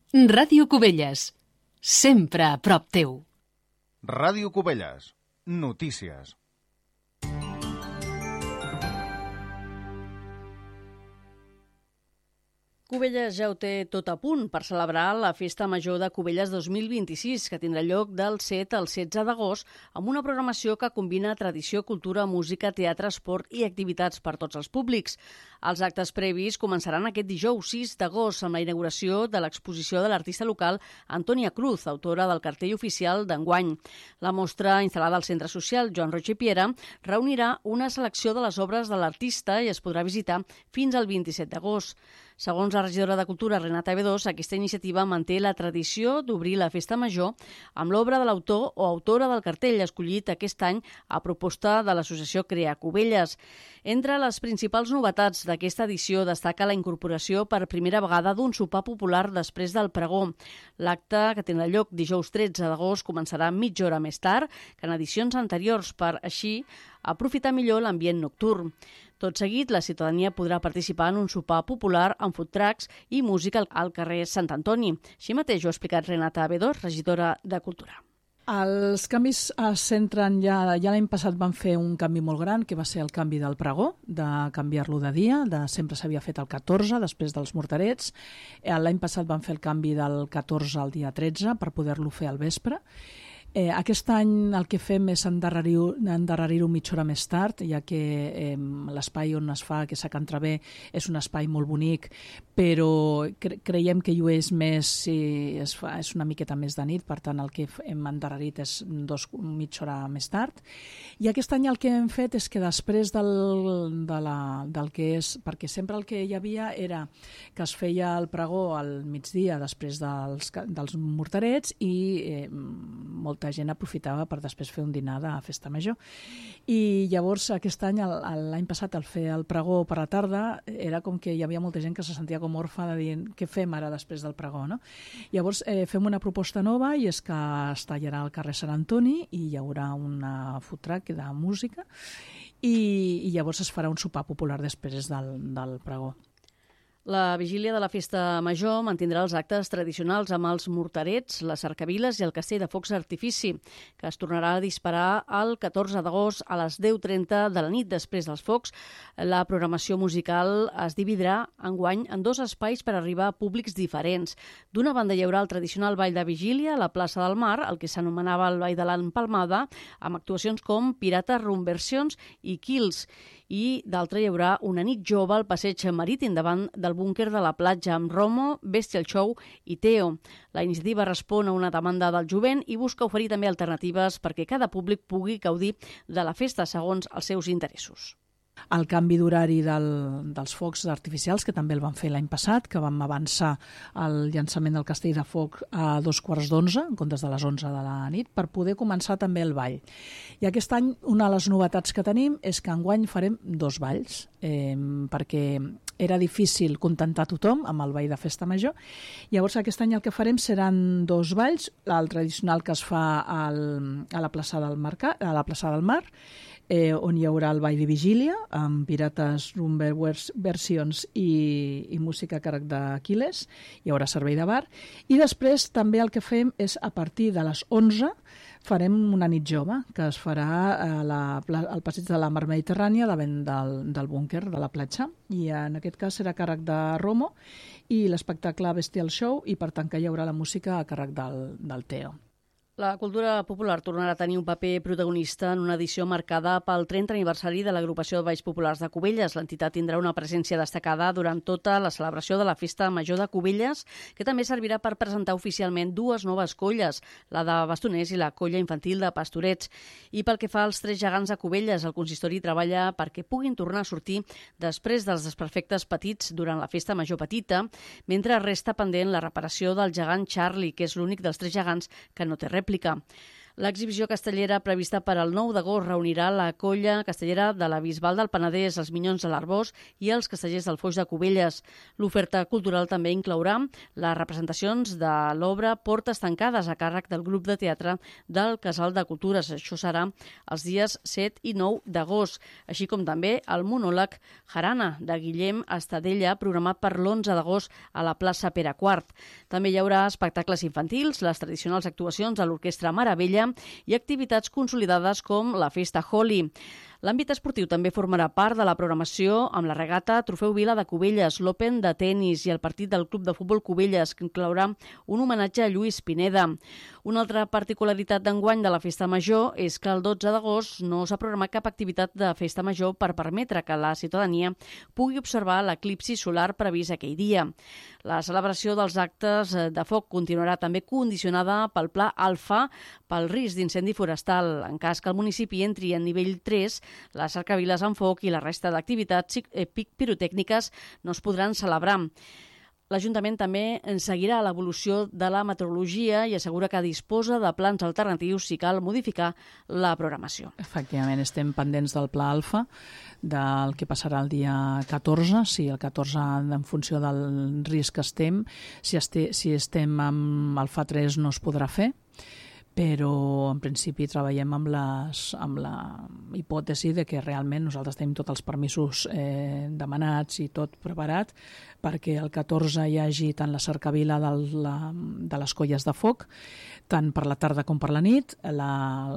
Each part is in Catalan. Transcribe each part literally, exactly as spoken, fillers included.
Ràdio Cubelles, sempre a prop teu. Ràdio Cubelles, notícies. Cubelles ja ho té tot a punt per celebrar la Festa Major de Cubelles dos mil vint-i-sis, que tindrà lloc del set al setze d'agost, amb una programació que combina tradició, cultura, música, teatre, esport i activitats per tots els públics. Els actes previs començaran aquest dijous sis d'agost amb la inauguració de l'exposició de l'artista local Antònia Cruz, autora del cartell oficial d'enguany. La mostra, instal·lada al Centre Social Joan Roig i Piera, reunirà una selecció de les obres de l'artista i es podrà visitar fins al vint-i-set d'agost. Segons la regidora de Cultura, Renata Bedós, aquesta iniciativa manté la tradició d'obrir la Festa Major amb l'obra de l'autor o autora del cartell escollit aquest any a proposta de l'associació Crea Cubelles. Entre les principals novetats d'aquesta edició destaca la incorporació per primera vegada d'un sopar popular després del pregó. L'acte, que tindrà lloc dijous tretze d'agost, començarà mitja hora més tard que en edicions anteriors per, així, aprofitar millor l'ambient nocturn. Tot seguit, la ciutadania podrà participar en un sopar popular amb food trucks i música al carrer Sant Antoni. Així mateix ho ha explicat Renata Bedós, regidora de Cultura. Els canvis es centren ja, ja l'any passat van fer un canvi molt gran, que va ser el canvi del pregó, de canviar-lo de dia, de sempre s'havia fet el catorze, després dels morterets. L'any passat van fer el canvi del catorze al dia tretze per poder-lo fer al vespre. Eh, aquest any el que fem és endarrerir-ho endarrerir mitja hora més tard, ja que eh, l'espai on es fa aquesta Cantrabé és un espai molt bonic, però cre creiem que llueix més si es fa, és una miqueta més de nit, per tant el que hem endarrerit és dos, mitja hora més tard. I aquest any el que hem fet és que després del, de la, del que és, perquè sempre el que hi havia era que es feia el pregó al migdia després dels, dels morterets i eh, molta gent aprofitava per després fer un dinar de Festa Major. I llavors aquest any, l'any passat, al fer el pregó per la tarda, era com que hi havia molta gent que se sentia com orfa de dir què fem ara després del pregó, no? Llavors eh, fem una proposta nova i és que es tallarà al carrer Sant Antoni i hi haurà una food truck de música i, i llavors es farà un sopar popular després del, del pregó. La vigília de la Festa Major mantindrà els actes tradicionals amb els morterets, les cercaviles i el castell de focs d'artifici, que es tornarà a disparar el catorze d'agost a les deu trenta de la nit. Després dels focs, la programació musical es dividirà enguany en dos espais per arribar a públics diferents. D'una banda hi haurà el tradicional ball de vigília a la plaça del Mar, el que s'anomenava el ball de l'Empalmada, amb actuacions com Pirates, Rumversions i Kills. I d'altra hi haurà una nit jove al passeig marítim davant del búnquer de la platja amb Romo, Bestial Show i Teo. La iniciativa respon a una demanda del jovent i busca oferir també alternatives perquè cada públic pugui gaudir de la festa segons els seus interessos. El canvi d'horari del, dels focs artificials, que també el van fer l'any passat, que vam avançar el llançament del castell de foc a dos quarts d'onze, en comptes de les onze de la nit, per poder començar també el ball. I aquest any una de les novetats que tenim és que enguany farem dos balls, eh, perquè era difícil contentar tothom amb el ball de Festa Major. Llavors aquest any el que farem seran dos balls, el tradicional que es fa al, a la plaça del Mercat, a la plaça del Mar, Eh, on hi haurà el ball de vigília amb Pirates, Rumversions i, i música a càrrec d'Aquiles. Hi haurà servei de bar i després també el que fem és a partir de les onze farem una nit jove que es farà a la, al passeig de la Mar Mediterrània davant del, del búnquer de la platja i en aquest cas serà a càrrec de Romo i l'espectacle Bestial Show i per tant que hi haurà la música a càrrec del, del Teo. La cultura popular tornarà a tenir un paper protagonista en una edició marcada pel trentè aniversari de l'Agrupació de Balls Populars de Cubelles. L'entitat tindrà una presència destacada durant tota la celebració de la Festa Major de Cubelles, que també servirà per presentar oficialment dues noves colles, la de bastoners i la colla infantil de pastorets. I pel que fa als Tres Gegants de Cubelles, el consistori treballa perquè puguin tornar a sortir després dels desperfectes petits durant la Festa Major Petita, mentre resta pendent la reparació del gegant Charlie, que és l'únic dels tres gegants que no té rèplica. L'exhibició castellera prevista per al nou d'agost reunirà la colla castellera de la Bisbal del Penedès, els Minyons de l'Arboç i els Castellers del Foix de Cubelles. L'oferta cultural també inclourà les representacions de l'obra Portes tancades a càrrec del grup de teatre del Casal de Cultures. Això serà els dies set i nou d'agost, així com també el monòleg Jarana de Guillem Estadella, programat per l'onze d'agost a la plaça Pere quart. També hi haurà espectacles infantils, les tradicionals actuacions de l'Orquestra Maravella i activitats consolidades com la Festa Holi. L'àmbit esportiu també formarà part de la programació amb la regata Trofeu Vila de Cubelles, l'Open de tennis i el partit del Club de Futbol Cubelles, que inclourà un homenatge a Lluís Pineda. Una altra particularitat d'enguany de la Festa Major és que el dotze d'agost no s'ha programat cap activitat de Festa Major per permetre que la ciutadania pugui observar l'eclipsi solar previst aquell dia. La celebració dels actes de foc continuarà també condicionada pel Pla Alfa pel risc d'incendi forestal. En cas que el municipi entri en nivell tres, les cercaviles amb foc i la resta d'activitats pirotècniques no es podran celebrar. L'Ajuntament també en seguirà l'evolució de la meteorologia i assegura que disposa de plans alternatius si cal modificar la programació. Efectivament, estem pendents del Pla Alfa, del que passarà el dia catorze, si el catorze, en funció del risc que estem, si, este, si estem amb Alfa tres no es podrà fer, però en principi treballem amb, les, amb la hipòtesi de que realment nosaltres tenim tots els permisos eh, demanats i tot preparat perquè el catorze hi hagi tant la cercavila de, la, de les colles de foc, tant per la tarda com per la nit, la,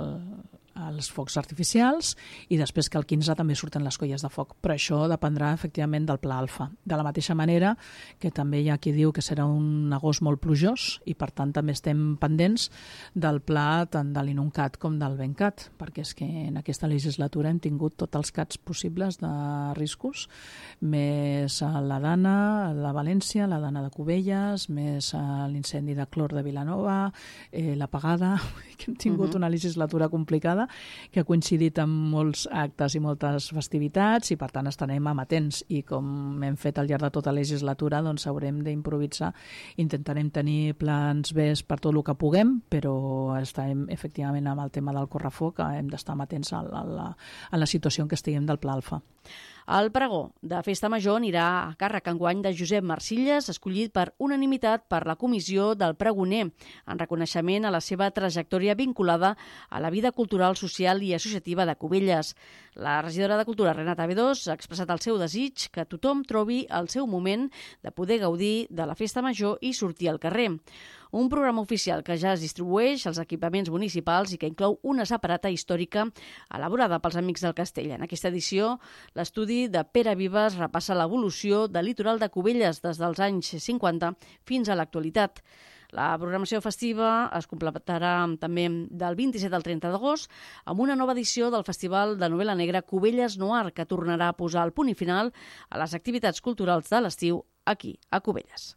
els focs artificials i després que el quinze també surten les colles de foc. Però això dependrà efectivament del Pla Alfa. De la mateixa manera que també hi ha qui diu que serà un agost molt plujós i per tant també estem pendents del pla tant de l'INUNCAT com del BENCAT, perquè és que en aquesta legislatura hem tingut tots els cats possibles de riscos, més la Dana, la València, la Dana de Cubelles, més l'incendi de Clor de Vilanova, eh, l'apagada, que hem tingut uh-huh. una legislatura complicada que ha coincidit amb molts actes i moltes festivitats i per tant estarem amatents i com hem fet al llarg de tota la legislatura doncs haurem d'improvisar, intentarem tenir plans B per tot el que puguem, però estarem efectivament amb el tema del correfoc, hem d'estar amatents a la, a la, a la situació en què estiguem del Pla Alfa. El pregó de Festa Major anirà a càrrec enguany de Josep Marcilles, escollit per unanimitat per la comissió del pregoner, en reconeixement a la seva trajectòria vinculada a la vida cultural, social i associativa de Cubelles. La regidora de Cultura, Renata Bedós, ha expressat el seu desig que tothom trobi el seu moment de poder gaudir de la Festa Major i sortir al carrer. Un programa oficial que ja es distribueix als equipaments municipals i que inclou una separata històrica elaborada pels Amics del Castell. En aquesta edició, l'estudi de Pere Vives repassa l'evolució del litoral de Cubelles des dels anys cinquanta fins a l'actualitat. La programació festiva es completarà també del vint-i-set al trenta d'agost amb una nova edició del Festival de Novel·la Negra Cubelles Noir, que tornarà a posar el punt i final a les activitats culturals de l'estiu aquí, a Cubelles.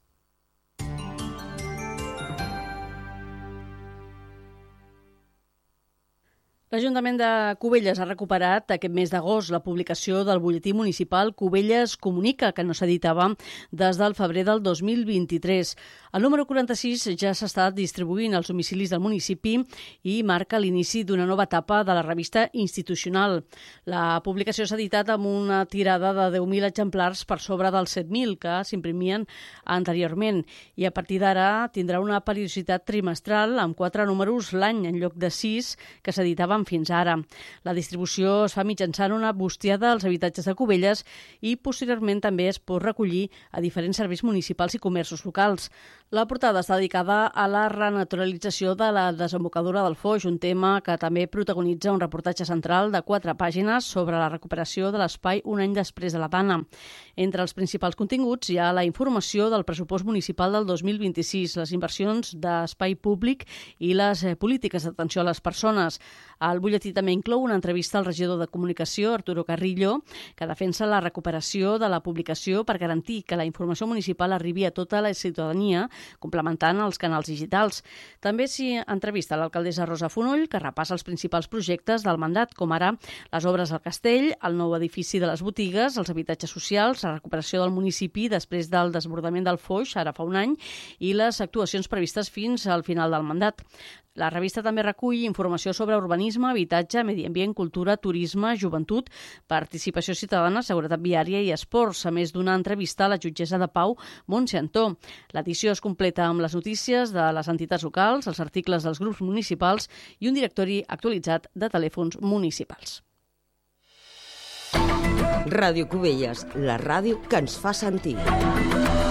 L'Ajuntament de Cubelles ha recuperat aquest mes d'agost la publicació del butlletí municipal Cubelles Comunica, que no s'editava des del febrer del dos mil vint-i-tres. El número quaranta-sis ja s'està distribuint als domicilis del municipi i marca l'inici d'una nova etapa de la revista institucional. La publicació s'ha editat amb una tirada de deu mil exemplars per sobre dels set mil que s'imprimien anteriorment i a partir d'ara tindrà una periodicitat trimestral amb quatre números l'any en lloc de sis que s'editaven fins ara. La distribució es fa mitjançant una bustiada als habitatges de Cubelles i posteriorment també es pot recollir a diferents serveis municipals i comerços locals. La portada està dedicada a la renaturalització de la desembocadura del Foix, un tema que també protagonitza un reportatge central de quatre pàgines sobre la recuperació de l'espai un any després de la Dana. Entre els principals continguts hi ha la informació del pressupost municipal del dos mil vint-i-sis, les inversions d'espai públic i les polítiques d'atenció a les persones. El butlletí també inclou una entrevista al regidor de Comunicació, Arturo Carrillo, que defensa la recuperació de la publicació per garantir que la informació municipal arribi a tota la ciutadania, complementant els canals digitals. També s'hi entrevista l'alcaldessa Rosa Fonoll, que repassa els principals projectes del mandat, com ara les obres al castell, el nou edifici de les botigues, els habitatges socials, la recuperació del municipi després del desbordament del Foix, ara fa un any, i les actuacions previstes fins al final del mandat. La revista també recull informació sobre urbanisme, habitatge, medi ambient, cultura, turisme, joventut, participació ciutadana, seguretat viària i esports, a més d'una entrevista a la jutgessa de pau Montse Antó. L'edició es completa amb les notícies de les entitats locals, els articles dels grups municipals i un directori actualitzat de telèfons municipals. Ràdio Cubelles, la ràdio que ens fa sentir.